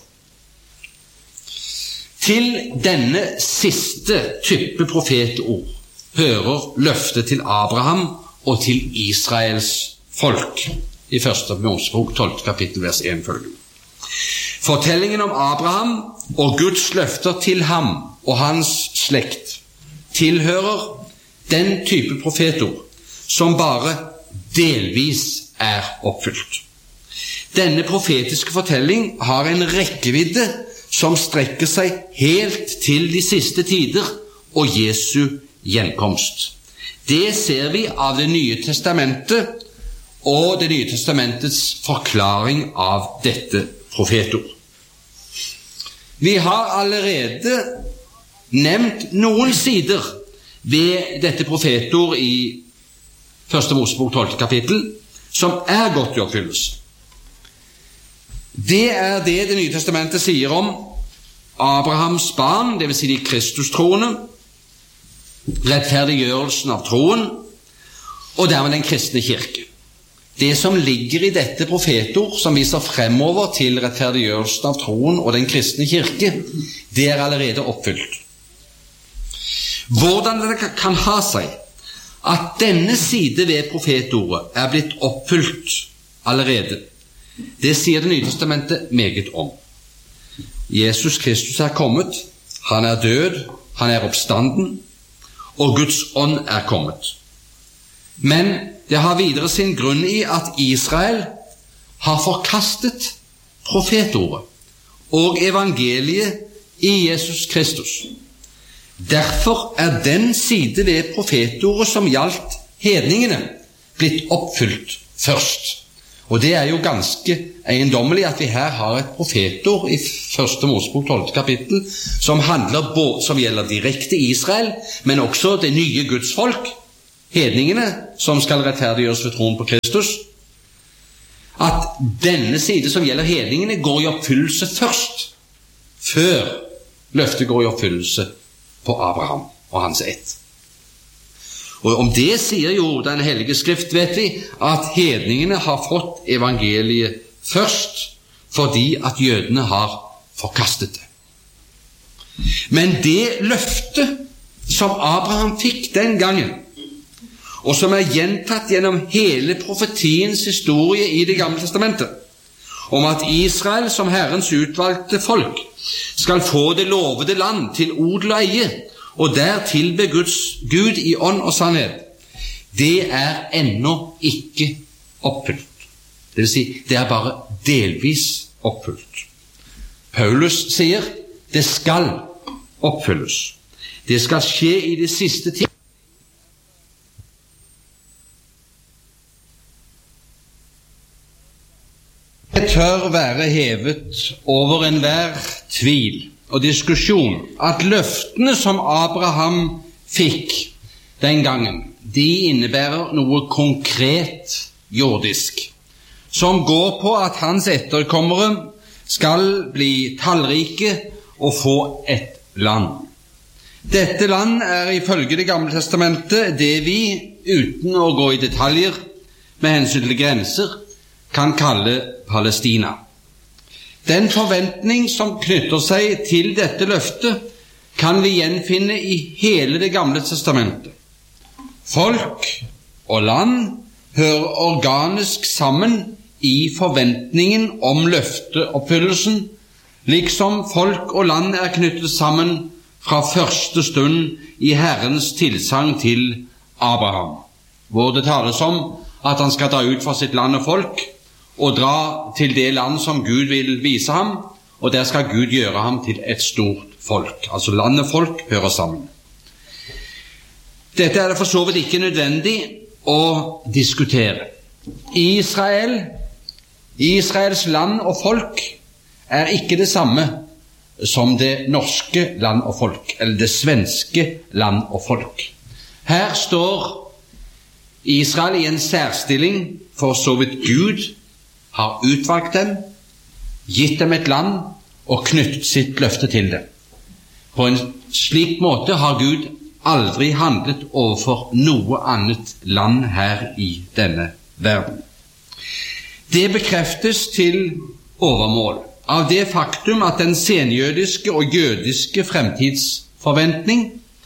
Til denne siste type profetord hører løftet til Abraham og til Israels folk i 1. Mosebok 12. kapittel vers 1 følgende. Fortellingen om Abraham og Guds løfter til ham og hans slekt tilhører den type profetord som bare delvis er oppfylt. Denne profetiske fortelling har en rekkevidde som strekker seg helt til de siste tider og Jesu gjenkomst. Det ser vi av Det nye testamentet og Det nye testamentets forklaring av dette profetord. Vi har allerede nevnt noen sider ved dette profetord i 1. Mosebok 12. kapittel som er gått i oppfyllelse. Det er det Det nye testamentet sier om Abrahams barn, det vil si de Kristus-troende, rettferdiggjørelsen av troen, og dermed den kristne kirke. Det som ligger i dette profetord, som viser fremover til rettferdiggjørelsen av troen og den kristne kirke, det er allerede oppfylt. Hvordan det kan ha seg at denne side ved profetordet er blitt oppfylt allerede, det sier Det nye testamentet meget om. Jesus Kristus er kommet, han er død, han er oppstanden, og Guds ånd er kommet. Men det har videre sin grunn i at Israel har forkastet profetordet og evangeliet i Jesus Kristus. Derfor er den side ved profetordet som gjaldt hedningene blitt oppfylt først. Og det jo ganske eiendommelig at vi her har et profetord i 1. Mosebok 12. kapittel som gjelder direkte Israel, men også det nye Guds folk, hedningene som skal rettferdiggjøres ved troen på Kristus. At denne side som gjelder hedningene går i oppfyllelse først, før løftet går i oppfyllelse på Abraham og hans ett. Og om det sier jo den hellige skrift, vet vi, at hedningene har fått evangeliet først, fordi at jødene har forkastet det. Men det løftet som Abraham fikk den gangen, og som gjentatt gjennom hele profetiens historie i Det gamle testamentet, om at Israel som Herrens utvalgte folk skal få det lovede land til odel og eie, og der tilbe Gud i ånd og sannhet, det ennå ikke oppfylt. Det vil si, det bare delvis oppfylt. Paulus sier, det skal oppfylles. Det skal skje i det siste tid. Det tør være hevet over enhver tvil og diskusjon at løftene som Abraham fikk den gangen, de innebærer noe konkret jordisk, som går på at hans etterkommere skal bli tallrike og få et land. Dette land ifølge Det gamle testamentet det vi, uten å gå i detaljer med hensyn til grenser, kan kalle Palestina. Den forventning som knytter seg til dette løftet kan vi gjenfinne i hele Det gamle testamentet. Folk og land hører organisk sammen i forventningen om løfteoppfyllelsen, liksom folk og land knyttet sammen fra første stund i Herrens tilsagn til Abraham, hvor det tales om at han skal dra ut fra sitt land og folk, og dra til det land som Gud vil vise ham, og der skal Gud gjøre ham til et stort folk. Altså land og folk hører sammen. Dette det for så vidt ikke nødvendig å diskutere. Israels land og folk ikke det samme som det norske land og folk, eller det svenske land og folk. Her står Israel i en særstilling for så vidt Gud har utvalgt dem, gitt dem et land og knyttet sitt løfte til dem. På en slik måte har Gud aldri handlet overfor noe annet land her i denne verden. Det bekreftes til overmål av det faktum at den senjødiske og jødiske fremtidsforventning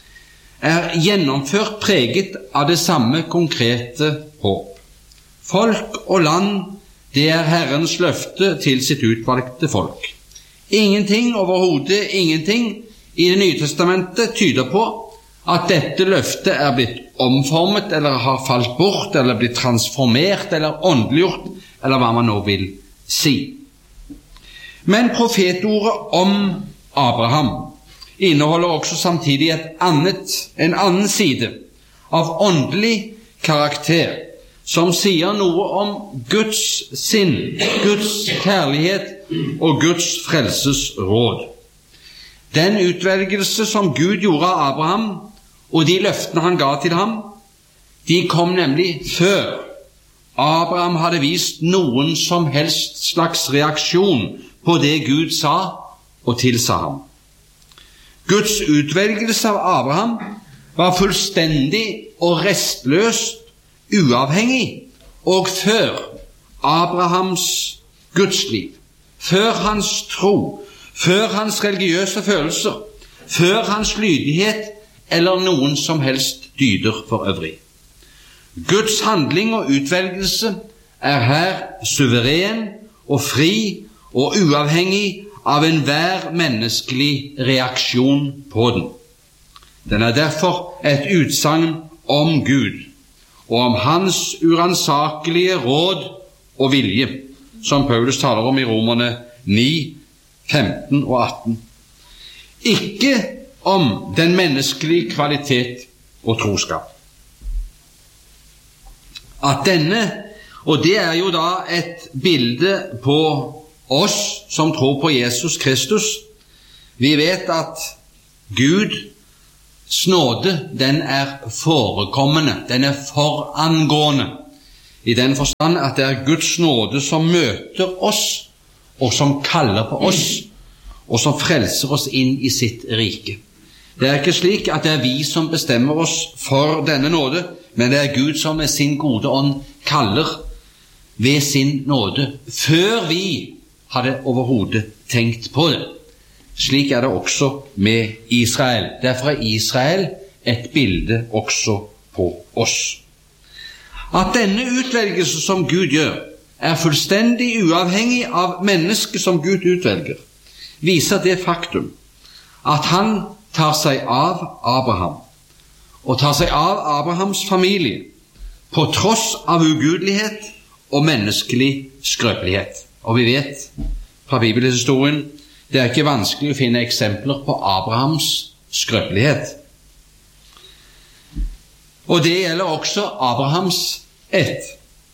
gjennomført preget av det samme konkrete håp. Folk og land, det Herrens løfte til sitt utvalgte folk. Ingenting, overhodet ingenting, i Det nye testamentet tyder på at dette løftet blitt omformet, eller har falt bort, eller blitt transformert, eller åndeliggjort, eller hva man nå vil si. Men profetordet om Abraham inneholder også samtidig en annen side av åndelig karakter, som sier noe om Guds sinn, Guds kjærlighet og Guds frelsesråd. Den utvelgelse som Gud gjorde av Abraham, og de løftene han ga til ham, de kom nemlig før Abraham hadde vist noen som helst slags reaksjon på det Gud sa og tilsa ham. Guds utvelgelse av Abraham var fullstendig og restløst uavhengig, og før Abrahams gudsliv, før hans tro, før hans religiøse følelser, før hans lydighet eller noen som helst dyder for øvrig. Guds handling og utvelgelse her suveren og fri og uavhengig av enhver menneskelig reaksjon på den. Den derfor et utsagn om Gud, og om hans uransakelige råd og vilje, som Paulus taler om i Romerne 9, 15 og 18. Ikke om den menneskelige kvalitet og troskap. At denne Og det er jo da et bilde på oss som tror på Jesus Kristus. Vi vet at Guds nåde, den er forekommende, den er forangående, i den forstand at det er Guds nåde som møter oss, og som kaller på oss, og som frelser oss inn i sitt rike. Det er ikke slik at det er vi som bestemmer oss for denne nåde, men det er Gud som med sin gode ånd kaller ved sin nåde, før vi hadde overhodet tenkt på det. Slik er det også med Israel. Derfor er Israel et bilde også på oss. At denne utvelgelse som Gud gjør, er fullstendig uavhengig av mennesket som Gud utvelger, viser det faktum at han tar seg av Abraham, og tar seg av Abrahams familie, på tross av ugudelighet og menneskelig skrøpelighet. Og vi vet fra bibelhistorien, det er ikke vanskelig å finne eksempler på Abrahams skrøpelighet. Og det gjelder også Abrahams ett,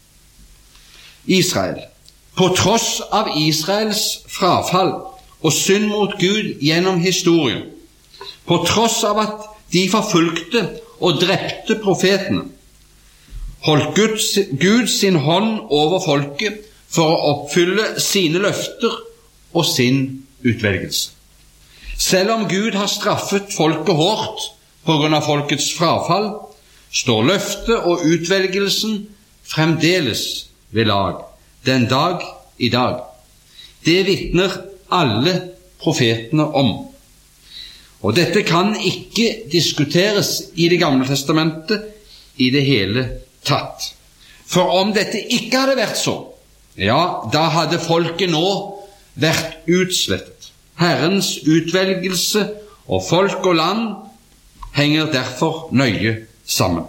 Israel. På tross av Israels frafall og synd mot Gud gjennom historien, på tross av at de forfulgte og drepte profetene, holdt Gud sin hånd over folket for å oppfylle sine løfter og sin utvelgelse. Selv om Gud har straffet folket hårdt på grunn av folkets frafall, står løftet og utvelgelsen fremdeles ved lag, den dag i dag. Det vitner alle profetene om. Og dette kan ikke diskuteres i Det gamle testamentet i det hele tatt. For om dette ikke hadde vært så, ja, da hadde folket nå vært utslettet. Herrens utvelgelse og folk og land henger derfor nøye sammen.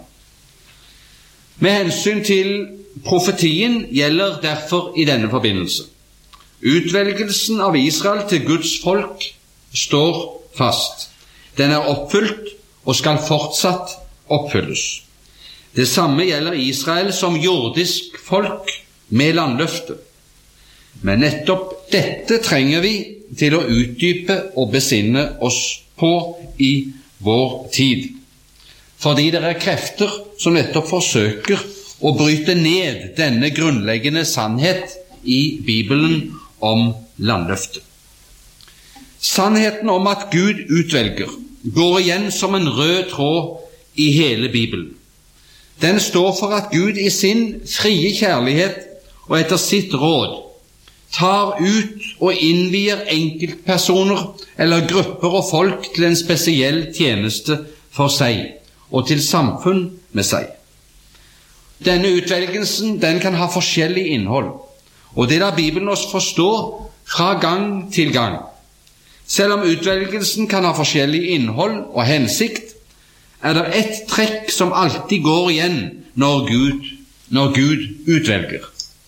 Med hensyn til profetien gjelder derfor i denne forbindelse: utvelgelsen av Israel til Guds folk står fast. Den er oppfylt og skal fortsatt oppfylles. Det samme gjelder Israel som jordisk folk med landløfte. Men nettopp dette trenger vi til å utdype og besinne oss på i vår tid. Fordi det er krefter som nettopp forsøker å bryte ned denne grunnleggende sannhet i Bibelen om landløftet. Sannheten om at Gud utvelger går igjen som en rød tråd i hele Bibelen. Den står for at Gud i sin frie kjærlighet og etter sitt råd tar ut og innvier enkeltpersoner eller grupper og folk til en spesiell tjeneste for seg og til samfunn med seg. Denne utvelgelsen, den kan ha forskjellig innhold, og det lar Bibelen oss forstå fra gang til gang. Selv om utvelgelsen kan ha forskjellig innhold og hensikt, er det ett trekk som alltid går igjen når Gud utvelger.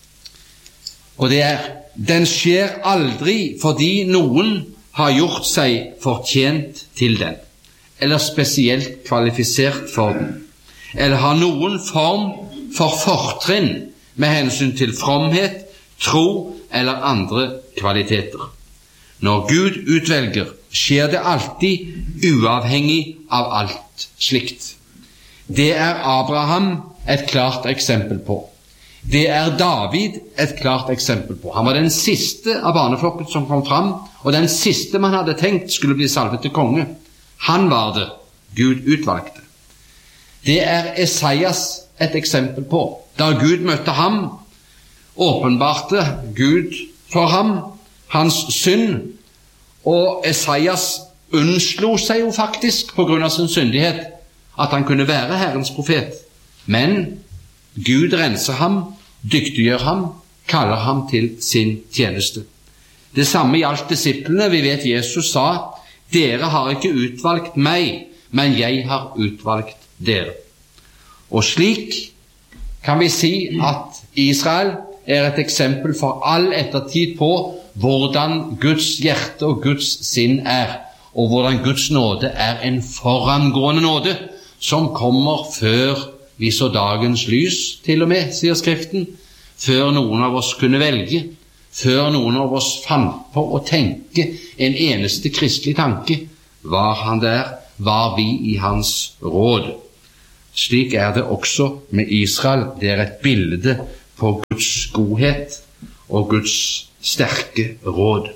Og det er: den skjer aldri fordi noen har gjort seg fortjent til den, eller spesielt kvalifisert for den, eller har noen form for fortrinn med hensyn til fromhet, tro eller andre kvaliteter. Når Gud utvelger, skjer det alltid uavhengig av alt slikt. Det er Abraham et klart eksempel på. Det er David et klart eksempel på. Han var den siste av barneflokken som kom fram, og den siste man hadde tenkt skulle bli salvet til konge. Han var det Gud utvalgte. Det er Esaias et eksempel på. Da Gud møtte ham, åpenbarte Gud for ham hans synd, og Esaias unnslo seg jo faktisk på grunn av sin syndighet at han kunne være Herrens profet. Men Gud renser ham, dyktiggjør ham, kaller ham til sin tjeneste. Det samme gjaldt disiplene. Vi vet Jesus sa: dere har ikke utvalgt meg, men jeg har utvalgt dere. Og slik kan vi si at Israel er et eksempel for all ettertid på hvordan Guds hjerte og Guds sinn er, og hvordan Guds nåde er en forangående nåde som kommer før vi så dagens lys, til og med, sier Skriften, før noen av oss kunne velge, før noen av oss fant på å tenke en eneste kristelig tanke, var han der, var vi i hans råd. Slik er det også med Israel. Det er et bilde på Guds godhet og Guds sterke råd.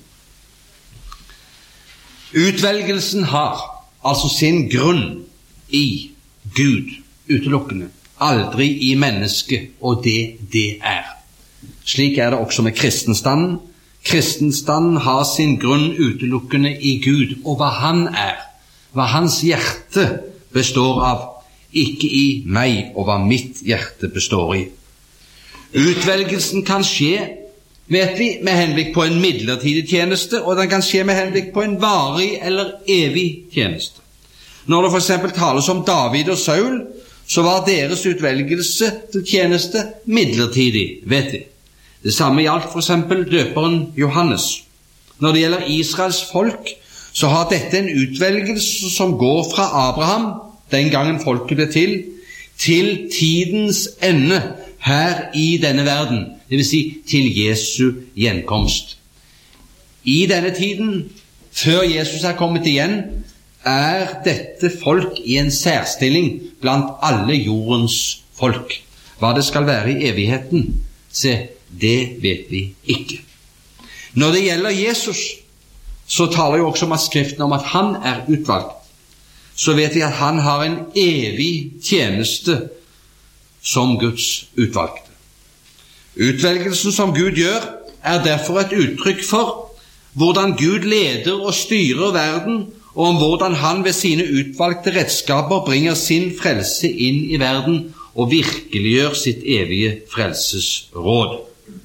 Utvelgelsen har altså sin grunn i Gud, utelukkende, aldri i mennesket og det er. Slik er det også med kristenstanden. Kristenstanden har sin grunn utelukkende i Gud, og hva han er, hva hans hjerte består av, ikke i meg og hva mitt hjerte består i. Utvelgelsen kan skje, vet vi, med henblikk på en midlertidig tjeneste, og den kan skje med henblikk på en varig eller evig tjeneste. Når det for eksempel tales om David og Saul, så var deres utvelgelse til tjeneste midlertidig, vet vi. Det samme gjaldt for eksempel døperen Johannes. Når det gjelder Israels folk, så har dette en utvelgelse som går fra Abraham, den gangen folket ble til tidens ende her i denne verden, det vil si til Jesu gjenkomst. I denne tiden, før Jesus er kommet igjen, er dette folk i en særstilling blant alle jordens folk. Hva det skal være i evigheten, se, det vet vi ikke. Når det gjelder Jesus, så taler jo også om at Skriften om at han er utvalgt. Så vet vi at han har en evig tjeneste som Guds utvalgte. Utvelgelsen som Gud gjør, er derfor et uttrykk for hvordan Gud leder og styrer verden, og om hvordan han ved sine utvalgte redskaper bringer sin frelse inn i verden og virkeliggjør sitt evige frelsesråd.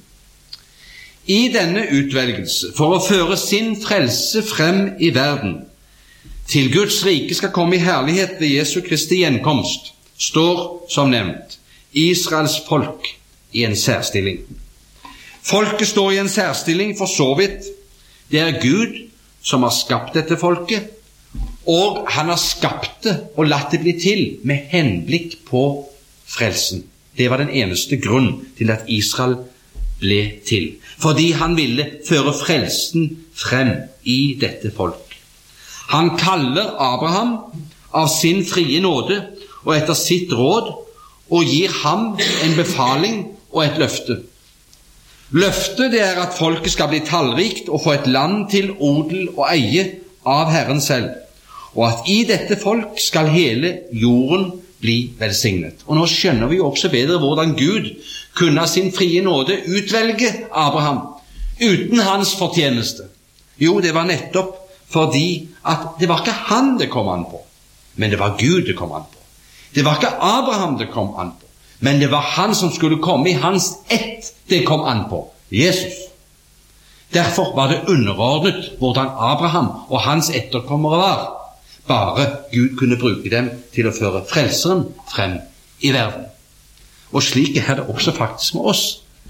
I denne utvelgelse, for å føre sin frelse frem i verden, til Guds rike skal komme i herlighet ved Jesu Kristi gjenkomst, står, som nevnt, Israels folk i en særstilling. Folket står i en særstilling for så vidt. Det er Gud som har skapt dette folket, og han har skapt det og latt det bli til med henblikk på frelsen. Det var den eneste grunn til at Israel ble til, fordi han ville føre frelsen frem i dette folk. Han kaller Abraham av sin frie nåde og etter sitt råd, og gir ham en befaling og et løfte. Løftet det er at folket skal bli tallrikt og få et land til odel og eie av Herren selv, og at i dette folk skal hele jorden bli velsignet. Og nå skjønner vi jo også bedre hvordan Gud kunne av sin frie nåde utvelge Abraham uten hans fortjeneste. Jo, det var nettopp fordi at det var ikke han det kom an på, men det var Gud det kom an på. Det var ikke Abraham det kom an på, men det var han som skulle komme i hans ett det kom an på, Jesus. Derfor var det underordnet hvordan Abraham og hans etterkommere var. Bare Gud kunne bruke dem til å føre frelseren frem i verden. Og slik er det også faktisk med oss.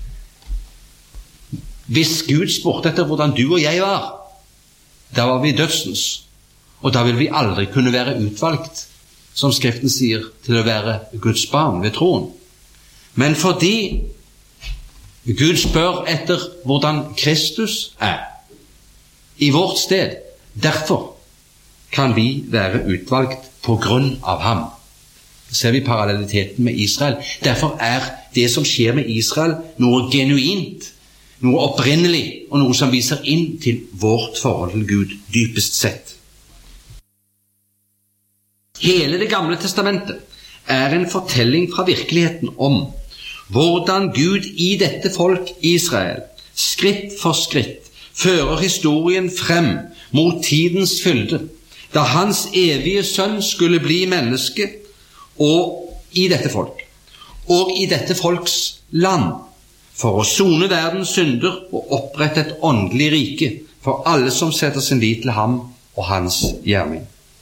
Hvis Gud spurte etter hvordan du og jeg var, da var vi dødsens, og da vil vi aldri kunne være utvalgt, som Skriften sier, til å være Guds barn ved troen. Men fordi Gud spør etter hvordan Kristus er i vårt sted, derfor kan vi være utvalgt på grunn av ham. Ser vi parallelliteten med Israel. Derfor er det som skjer med Israel noe genuint, noe opprinnelig, og noe som viser inn til vårt forhold til Gud, dypest sett. Hele Det gamle testamentet er en fortelling fra virkeligheten om hvordan Gud i dette folk Israel, skritt for skritt, fører historien frem mot tidens fylde, da hans evige sønn skulle bli menneske og i dette folk, og i dette folks land, for å sone verdens synder og opprette et åndelig rike for alle som setter sin lit til ham og hans gjerning.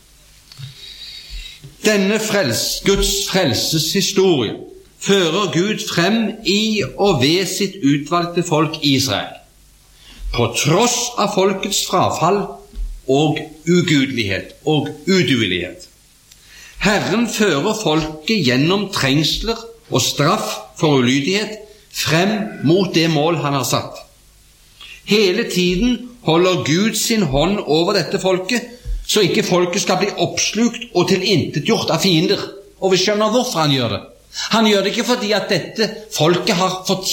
Denne Guds frelseshistorie fører Gud frem i og ved sitt utvalgte folk Israel, på tross av folkets frafall og ugudelighet og uduelighet. Herren fører folket gjennom trengsler og straff for ulydighet, frem mot det mål han har satt. Hele tiden holder Gud sin hånd over dette folket, så ikke folket skal bli oppslukt og tilintetgjort av fiender. Og vi skjønner hvorfor han gjør det. Han gjør det ikke fordi at dette folket har fortjent